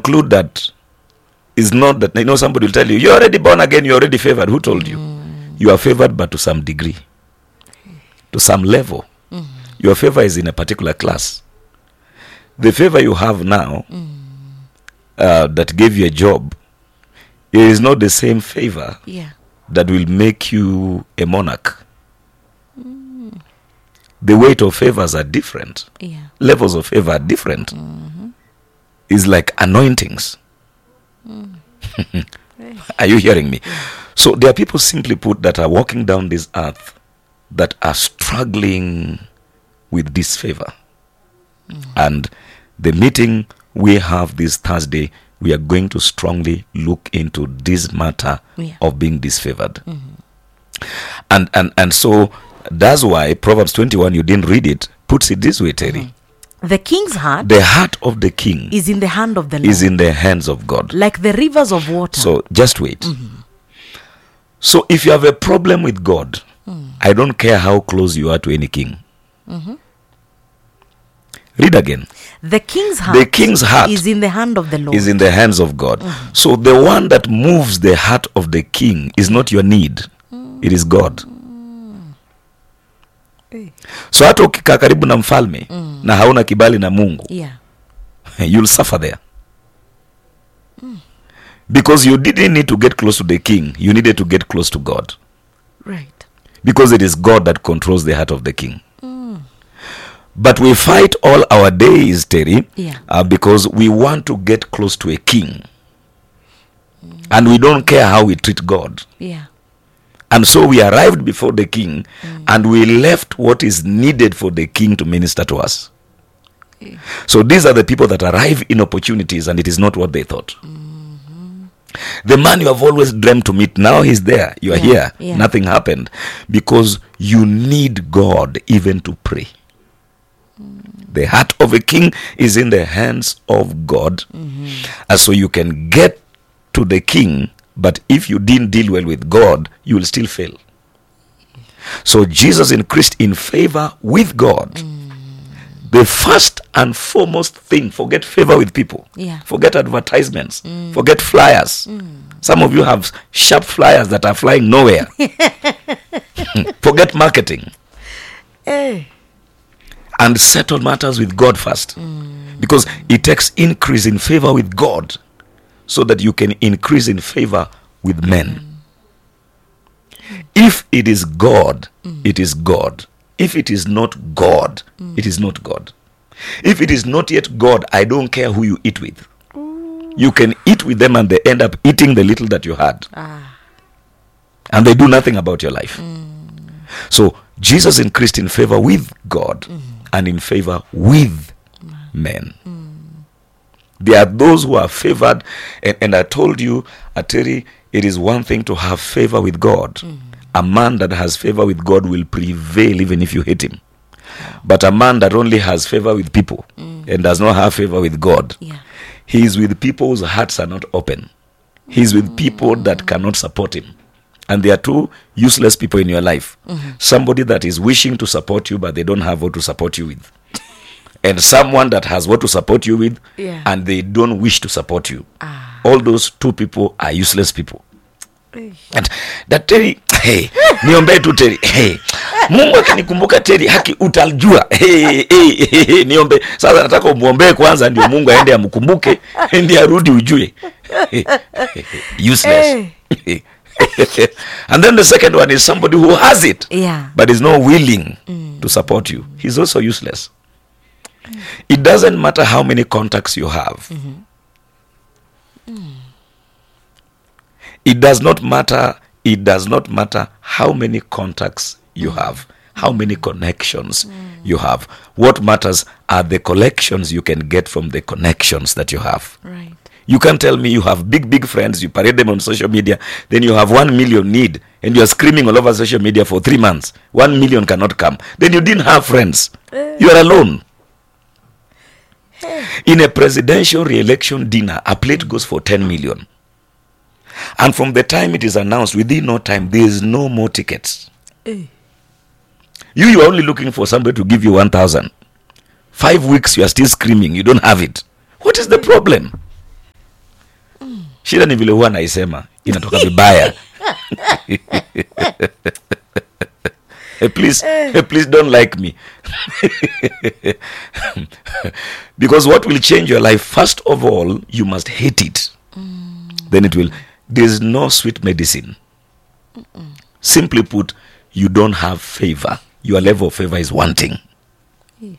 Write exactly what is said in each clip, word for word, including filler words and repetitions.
conclude that it's not that, you know, somebody will tell you, you're already born again, you're already favored. Who told you? Mm. You are favored, but to some degree, to some level. Mm. Your favor is in a particular class. The favor you have now, mm. uh, that gave you a job, it is not the same favor yeah. that will make you a monarch. Mm. The weight of favors are different. Yeah. Levels of favor are different. Mm-hmm. It's like anointings. Mm. Are you hearing me? Yeah. So there are people, simply put, that are walking down this earth that are struggling with disfavor. Mm. And the meeting we have this Thursday, we are going to strongly look into this matter yeah. of being disfavored. Mm-hmm. And, and and so that's why Proverbs twenty-one, you didn't read it, puts it this way, Terry. Mm-hmm. The king's heart, the heart of the king, is in the hand of the Lord, is in the hands of God, like the rivers of water. So just wait. Mm-hmm. So if you have a problem with God, mm. I don't care how close you are to any king. Mm-hmm. Read again. The king's heart, the king's heart is in the hand of the Lord. Is in the hands of God. Mm-hmm. So the one that moves the heart of the king is not your need. Mm-hmm. It is God. Mm-hmm. Hey. So hata ukikaa karibu na mfalme mm. na hauna kibali na Mungu, yeah. you'll suffer there. Mm. Because you didn't need to get close to the king. You needed to get close to God. Right. Because it is God that controls the heart of the king. But we fight all our days, Terry, yeah. uh, because we want to get close to a king. Mm. And we don't care how we treat God. Yeah. And so we arrived before the king, mm. and we left what is needed for the king to minister to us. Yeah. So these are the people that arrive in opportunities, and it is not what they thought. Mm-hmm. The man you have always dreamt to meet, now he's there. You are yeah. here. Yeah. Nothing happened. Because you need God even to pray. The heart of a king is in the hands of God. Mm-hmm. And so you can get to the king, but if you didn't deal well with God, you will still fail. So Jesus increased in favor with God. Mm. The first and foremost thing, forget favor with people. Yeah. Forget advertisements. Mm. Forget flyers. Mm. Some of you have sharp flyers that are flying nowhere. Forget marketing. Hey. And settle matters with God first. Mm. Because it takes increase in favor with God so that you can increase in favor with men. Mm. If it is God, mm. it is God. If it is not God, mm. it is not God. If it is not yet God, I don't care who you eat with. Ooh. You can eat with them and they end up eating the little that you had. Ah. And they do nothing about your life. Mm. So Jesus increased in favor with God. Mm. And in favor with mm. men. Mm. There are those who are favored. And, and I told you, Ateri, it is one thing to have favor with God. Mm. A man that has favor with God will prevail even if you hate him. But a man that only has favor with people mm. and does not have favor with God, yeah. he is with people whose hearts are not open. He is with people that cannot support him. And there are two useless people in your life. Mm-hmm. Somebody that is wishing to support you, but they don't have what to support you with. And someone that has what to support you with, yeah. and they don't wish to support you. Ah. All those two people are useless people. And that Terry, hey, niombe tu Terry, hey, Mungu akinikumbuka Terry, haki utaljua, hey, hey, hey, hey, niombe. Sasa nataka umuombe kwanza ndio Mungu aende amkumbuke, ndiye arudi ujue. Useless. Hey. And then the second one is somebody who has it, yeah. but is not willing mm. to support you. He's also useless. Mm. It doesn't matter how many contacts you have. Mm-hmm. Mm. It does not matter. It does not matter how many contacts you mm. have, how many connections mm. you have. What matters are the collections you can get from the connections that you have. Right. You can't tell me you have big, big friends, you parade them on social media, then you have one million need, and you're screaming all over social media for three months. One million cannot come. Then you didn't have friends. Uh, you are alone. Hey. In a presidential re-election dinner, a plate goes for ten million. And from the time it is announced, within no time, there is no more tickets. Hey. You, you are only looking for somebody to give you one thousand. Five weeks, you are still screaming. You don't have it. What is the problem? Shida ni vile huwa naisema inatoka vibaya. Hey, please, hey, please don't like me. Because what will change your life, first of all, you must hate it. Mm. Then it will. There is no sweet medicine. Mm-mm. Simply put, you don't have favor. Your level of favor is wanting. Yeah.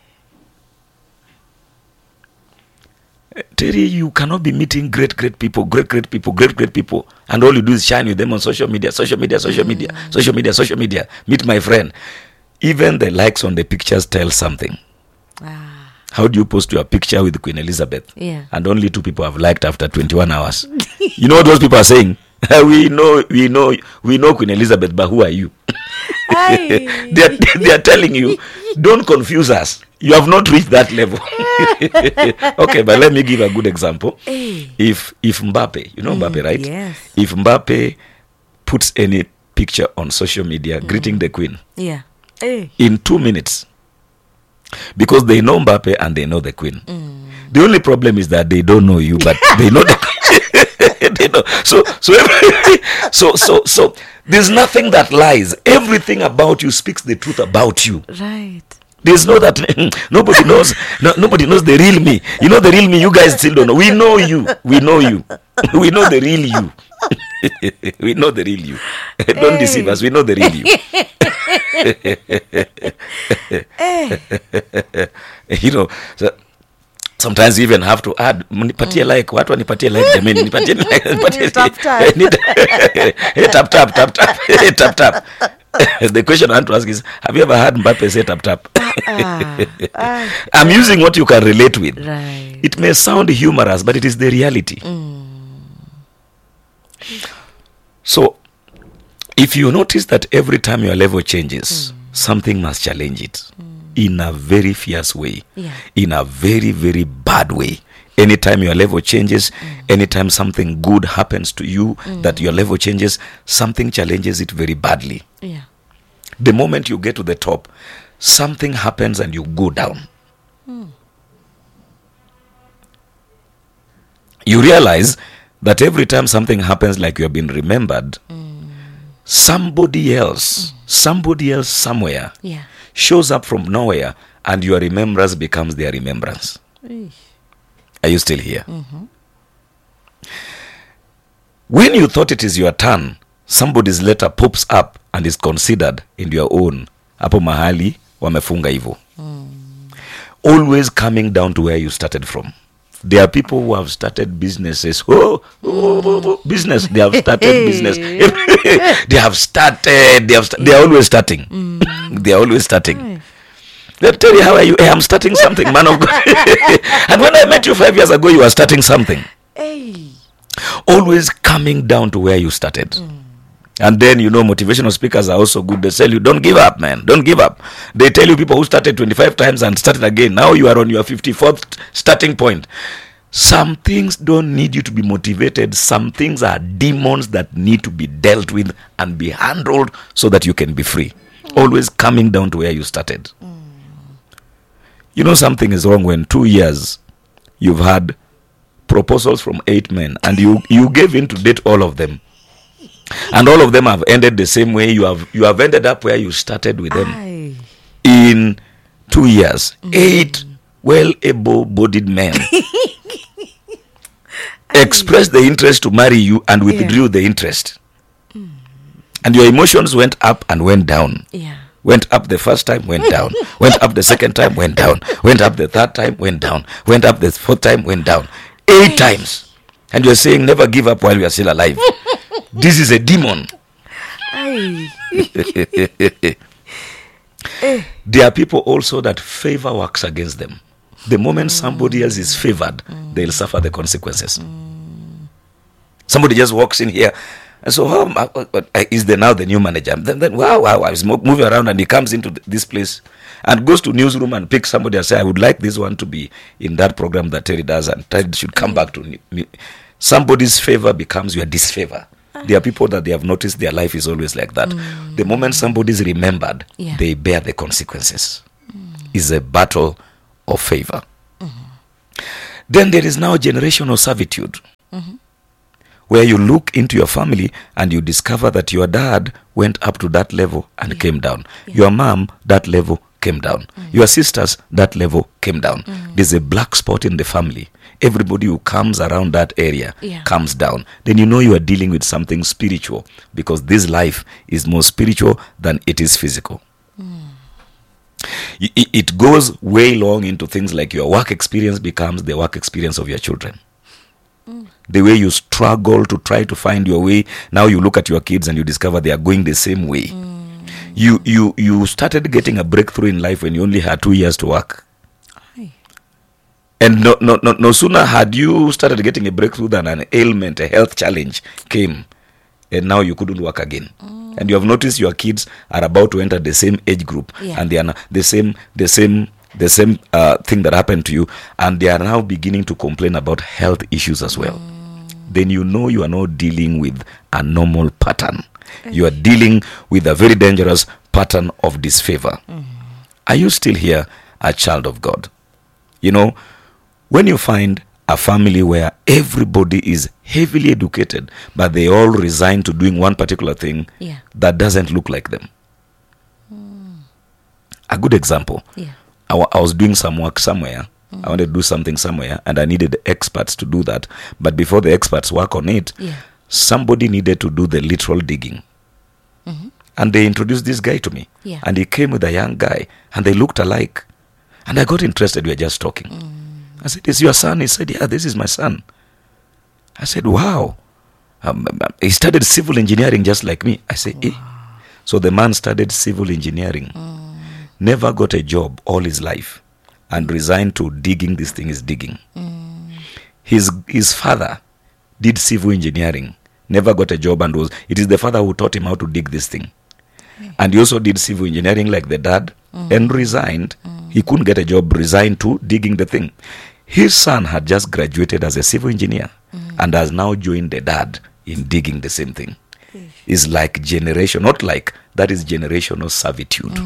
Terry, you cannot be meeting great, great people, great, great people, great, great people, and all you do is shine with them on social media, social media, social mm. media, social media, social media. Meet my friend. Even the likes on the pictures tell something. Ah. How do you post your picture with Queen Elizabeth? Yeah. And only two people have liked after twenty-one hours. You know what those people are saying? we know, we know, we know Queen Elizabeth, but who are you? they, are, they are telling you, don't confuse us. You have not reached that level. Okay, but let me give a good example. Hey. If if Mbappe, you know mm, Mbappe, right? Yes. If Mbappe puts any picture on social media mm. greeting the Queen, yeah, hey. in two minutes, because they know Mbappe and they know the Queen. Mm. The only problem is that they don't know you, but they know the they know. So so every, so so so there's nothing that lies. Everything about you speaks the truth about you. Right. There's no that nobody knows. No, nobody knows the real me. You know the real me. You guys still don't know. We know you. We know you. We know the real you. We know the real you. Don't hey. deceive us. We know the real you. You know. So, sometimes you even have to add nipatie mm. like watu wanipatie like jameni nipatie like nipatie tap tap tap tap tap tap tap. The question I want to ask is, have you ever heard Mbappe say tap tap? uh, uh, I'm using what you can relate with. Right. It may sound humorous, but it is the reality. Mm. So if you notice that every time your level changes, mm. something must challenge it. Mm. In a very fierce way, yeah. in a very, very bad way. Anytime your level changes, mm. anytime something good happens to you, mm. that your level changes, something challenges it very badly. Yeah. The moment you get to the top, something happens and you go down. Mm. You realize that every time something happens like you have been remembered, mm. somebody else, mm. somebody else somewhere, yeah. shows up from nowhere and your remembrance becomes their remembrance. Eesh. Are you still here? Mm-hmm. When you thought it is your turn, somebody's letter pops up and is considered in your own. Hapo mahali wamefunga hivyo. Mm. Always coming down to where you started from. There are people who have started businesses. Oh, oh, oh, oh business. They have started business. They have started. They have. Sta- they are always starting. Mm. They are always starting. Mm. They'll tell you, how are you? Hey, I'm starting something, man of God. And when I met you five years ago, you were starting something. Hey. Always coming down to where you started. Mm. And then, you know, motivational speakers are also good. They tell you, don't give up, man. Don't give up. They tell you people who started twenty-five times and started again. Now you are on your fifty-fourth starting point. Some things don't need you to be motivated. Some things are demons that need to be dealt with and be handled so that you can be free. Mm. Always coming down to where you started. Mm. You know something is wrong when two years you've had proposals from eight men and you, you gave in to date all of them. And all of them have ended the same way. You have you have ended up where you started with them. Aye. In two years. Mm. Eight well-able-bodied men expressed the interest to marry you and withdrew yeah. the interest. Mm. And your emotions went up and went down. Yeah. Went up the first time, went down. Went up the second time, went down. Went up the third time, went down. Went up the fourth time, went down. Eight times. And you're saying never give up while you are still alive. This is a demon. There are people also that favor works against them. The moment mm. somebody else is favored, mm. they'll suffer the consequences. Mm. Somebody just walks in here. And so, how uh, uh, is there now the new manager? Then, then wow, wow, wow, he's moving around and he comes into th- this place and goes to newsroom and picks somebody and say, I would like this one to be in that program that Terry does, and Terry should come back to me. Somebody's favor becomes your disfavor. There are people that they have noticed their life is always like that. Mm. The moment somebody is remembered, yeah. they bear the consequences. Mm. It's a battle of favor. Mm-hmm. Then there is now generational servitude. Mm-hmm. where you look into your family and you discover that your dad went up to that level and Yeah. came down. Yeah. Your mom, that level came down. Your sisters, that level came down. There's a black spot in the family. Everybody who comes around that area Yeah. comes down. Then you know you are dealing with something spiritual, because this life is more spiritual than it is physical. I- i- It goes way long into things like your work experience becomes the work experience of your children. The way you struggle to try to find your way, now you look at your kids and you discover they are going the same way. You you you started getting a breakthrough in life when you only had two years to work. Aye. And no, no, no, no sooner had you started getting a breakthrough than an ailment, a health challenge came. And now you couldn't work again. And you have noticed your kids are about to enter the same age group. Yeah. And they are now the same, the same, the same uh, thing that happened to you. And they are now beginning to complain about health issues as well. Then you know you are not dealing with a normal pattern. You are dealing with a very dangerous pattern of disfavor. Are you still here, a child of God? You know, when you find a family where everybody is heavily educated, but they all resign to doing one particular thing Yeah. that doesn't look like them. A good example. Yeah. I, wa- I was doing some work somewhere. I wanted to do something somewhere, and I needed experts to do that. But before the experts work on it, Yeah. somebody needed to do the literal digging. And they introduced this guy to me. Yeah. And he came with a young guy, and they looked alike. And I got interested. We were just talking. I said, "Is your son?" He said, "Yeah, this is my son." I said, "Wow." Um, um, he studied civil engineering just like me. I said, eh. So the man studied civil engineering, never got a job all his life, and resigned to digging this thing is digging. His his father did civil engineering, never got a job, and was it is the father who taught him how to dig this thing. And he also did civil engineering like the dad, and resigned. He couldn't get a job, resigned to digging the thing. His son had just graduated as a civil engineer and has now joined the dad in digging the same thing. It's like generation, not like, that is generational servitude.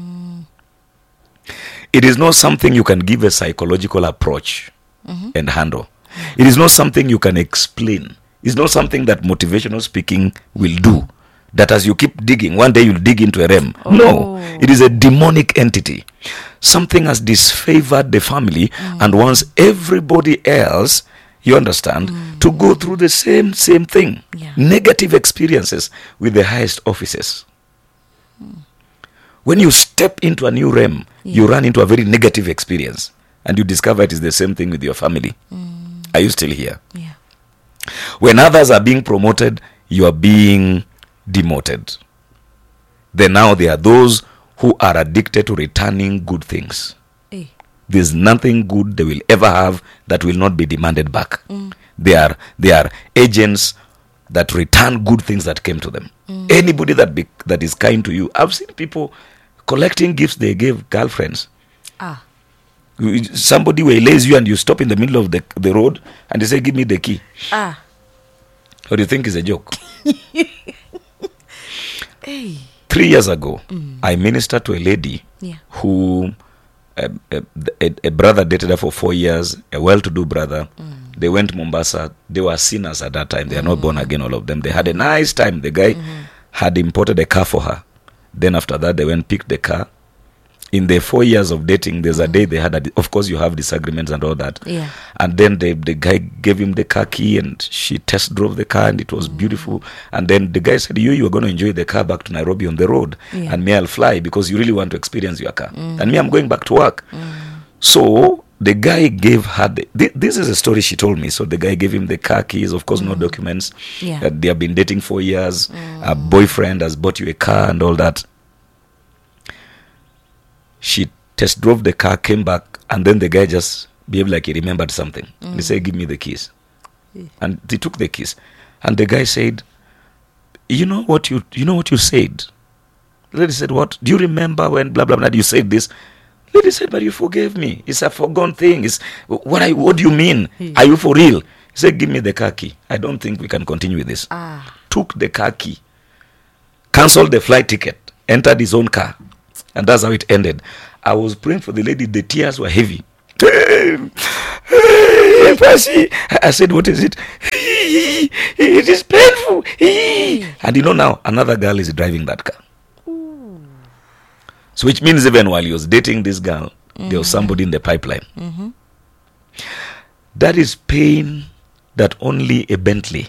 It is not something you can give a psychological approach and handle. It is not something you can explain. It's not something that motivational speaking will do. That as you keep digging, one day you'll dig into a realm. Oh. No, it is a demonic entity. Something has disfavored the family and wants everybody else, you understand, to go through the same same thing. Yeah. Negative experiences with the highest offices. When you step into a new realm, you run into a very negative experience, and you discover it is the same thing with your family. Are you still here? Yeah. When others are being promoted, you are being demoted. Then now there are those who are addicted to returning good things. Eh. There's nothing good they will ever have that will not be demanded back. They are they are agents that return good things that came to them. Anybody that be, that is kind to you, I've seen people collecting gifts they gave girlfriends. Ah. You- Somebody waylays you and you stop in the middle of the the road and they say, "Give me the key." Ah. What do you think is a joke? Hey. Three years ago, I ministered to a lady Yeah. who a, a, a, a brother dated her for four years, a well-to-do brother. They went to Mombasa. They were sinners at that time. They are not born again, all of them. They had a nice time. The guy had imported a car for her. Then after that, they went picked the car. In the four years of dating, there's a day they had, a, of course, you have disagreements and all that. Yeah. And then the, the guy gave him the car key and she test drove the car and it was beautiful. And then the guy said, you, you are going to enjoy the car back to Nairobi on the road. Yeah. And me, I'll fly because you really want to experience your car. And me, I'm going back to work. So the guy gave her, the, thi- this is a story she told me. So the guy gave him the car keys, of course, no documents. Yeah. Uh, they have been dating for years. A boyfriend has bought you a car and all that. She test drove the car, came back, and then the guy just behaved like he remembered something. He said, "Give me the keys." And they took the keys. And the guy said, You know what you you know what you said? The lady said, "What? Do you remember when blah blah blah you said this?" Lady said, "But you forgave me. It's a forgone thing. It's what I what do you mean? Are you for real?" He said, "Give me the car key. I don't think we can continue with this." Ah. Took the car key, cancelled the flight ticket, entered his own car. And that's how it ended. I was praying for the lady. The tears were heavy. "Hey, Percy." I said, "What is it?" "It is painful." And you know now, another girl is driving that car. So which means even while he was dating this girl, mm-hmm. there was somebody in the pipeline. Mm-hmm. That is pain that only a Bentley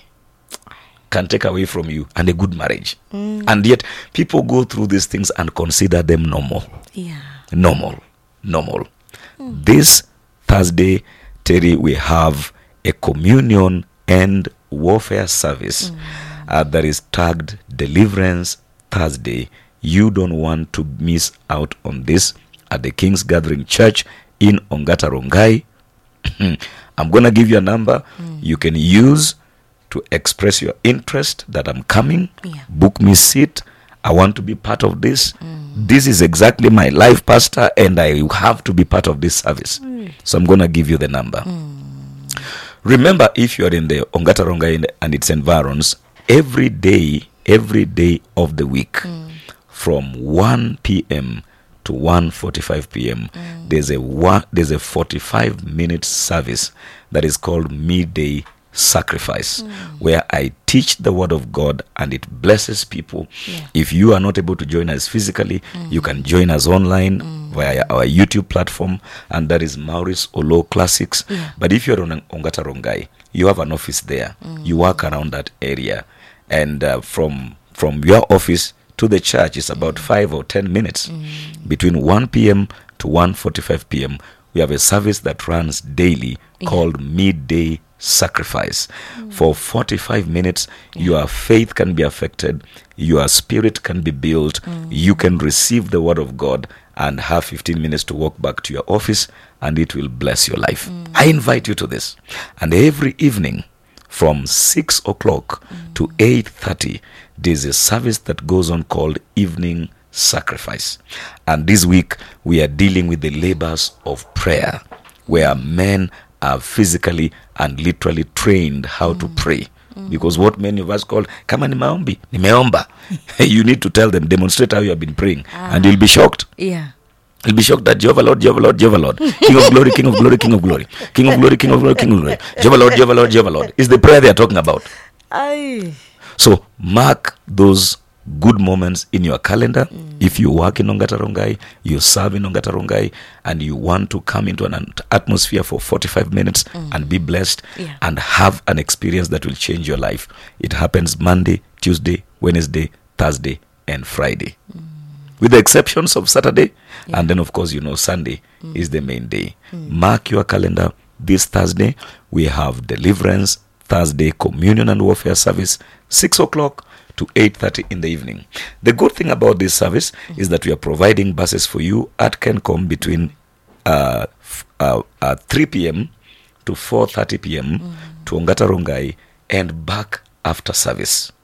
can take away from you, and a good marriage. Mm. And yet people go through these things and consider them normal. Yeah. Normal. Normal. Mm. This Thursday, Terry, we have a communion and warfare service mm. uh, that is tagged Deliverance Thursday. You don't want to miss out on this at the King's Gathering Church in Ongata Rongai. I'm going to give you a number mm. you can use to express your interest that I'm coming. Yeah. Book me seat. I want to be part of this. Mm. This is exactly my life, Pastor, and I have to be part of this service. Mm. So I'm going to give you the number. Mm. Remember, if you're in the Ongata Rongai and its environs, every day, every day of the week, mm. from one p.m. to one forty-five p.m. Mm. there's a one, there's a forty-five minute service that is called Midday Sacrifice, mm. where I teach the word of God and it blesses people. Yeah. If you are not able to join us physically, mm. you can join us online mm. via our YouTube platform, and that is Maurice Olo Classics. Yeah. But if you're on Ongata Rongai, you have an office there. Mm. You work around that area, and uh, from from your office to the church is about mm. five or ten minutes. Mm. Between one p.m. to one forty-five p.m. we have a service that runs daily yeah. called Midday Sacrifice. Mm. For forty-five minutes, yeah. your faith can be affected, your spirit can be built, mm. you can receive the word of God and have fifteen minutes to walk back to your office, and it will bless your life. Mm. I invite you to this. And every evening from six o'clock mm. to eight thirty, there's a service that goes on called Evening Sacrifice. And this week, we are dealing with the labors of prayer, where men are physically and literally trained how mm. to pray. Mm. Because what many of us call, kama ni maombi, nimeomba. You need to tell them, demonstrate how you have been praying. Ah. And you'll be shocked. Yeah. You'll be shocked that Jehovah Lord, Jehovah Lord, Jehovah Lord, King of glory, King of glory, King of glory, King of glory, King of glory, King of glory, Jehovah Lord, Jehovah Lord, Jehovah Lord, is the prayer they are talking about. Aye. So mark those good moments in your calendar. Mm. If you work in Ongata Rongai, you serve in Ongata Rongai, and you want to come into an atmosphere for forty-five minutes mm. and be blessed yeah. and have an experience that will change your life. It happens Monday, Tuesday, Wednesday, Thursday, and Friday. Mm. With the exceptions of Saturday, yeah. and then of course, you know, Sunday mm. is the main day. Mm. Mark your calendar. This Thursday, we have Deliverance Thursday Communion and Warfare Service, six o'clock to eight thirty in the evening. The good thing about this service mm. is that we are providing buses for you at Kencom between uh, f- uh, uh, three p.m. to four thirty p.m. mm. to Ongata Rongai and back after service.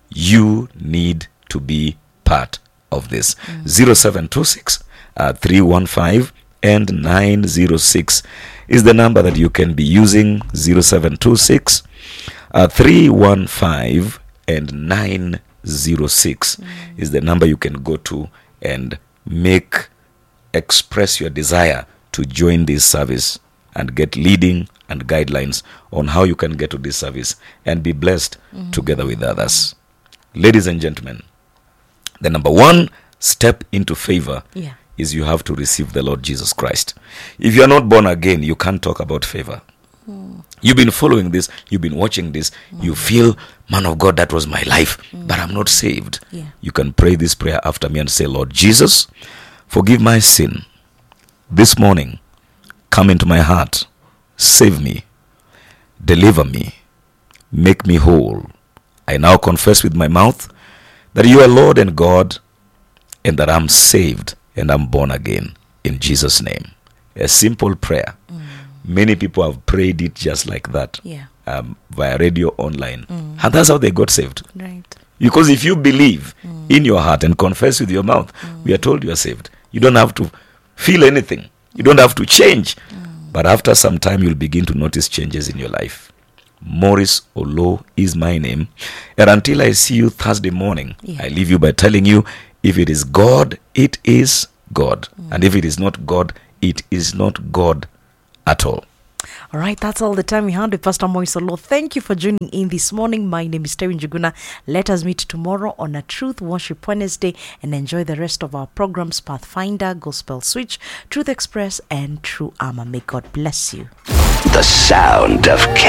You need to be part of this. Mm. zero seven two six uh, three one five and nine zero six is the number that you can be using. zero seven two six uh, three one five and nine zero six mm. is the number you can go to and make express your desire to join this service and get leading and guidelines on how you can get to this service and be blessed mm. together with others. Ladies and gentlemen, the number one step into favor yeah. is you have to receive the Lord Jesus Christ. If you are not born again, you can't talk about favor. Mm. You've been following this, you've been watching this, mm. you feel, man of God, that was my life, mm. but I'm not saved. Yeah. You can pray this prayer after me and say, Lord Jesus, forgive my sin. This morning, come into my heart, save me, deliver me, make me whole. I now confess with my mouth that you are Lord and God, and that I'm saved and I'm born again in Jesus' name. A simple prayer. Mm. Many people have prayed it just like that, yeah. um, via radio, online. Mm. And that's how they got saved. Right. Because if you believe mm. in your heart and confess with your mouth, mm. we are told you are saved. You don't have to feel anything. You don't have to change. Mm. But after some time, you'll begin to notice changes in your life. Maurice Olo is my name. And until I see you Thursday morning, yeah. I leave you by telling you, if it is God, it is God. Mm. And if it is not God, it is not God at all. All right, that's all the time we had with Pastor Moisolo. Thank you for joining in this morning. My name is Terry Njuguna. Let us meet tomorrow on a Truth Worship Wednesday and enjoy the rest of our programs: Pathfinder, Gospel Switch, Truth Express, and True Armor. May God bless you. The sound of K